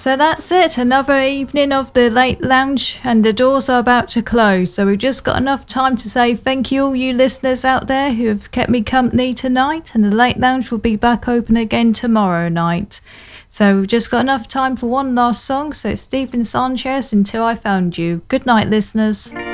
So that's it. Another evening of the Late Lounge, and the doors are about to close. So we've just got enough time to say thank you, all you listeners out there who have kept me company tonight. And the Late Lounge will be back open again tomorrow night. So we've just got enough time for one last song. So it's Stephen Sanchez, Until I Found You. Good night, listeners.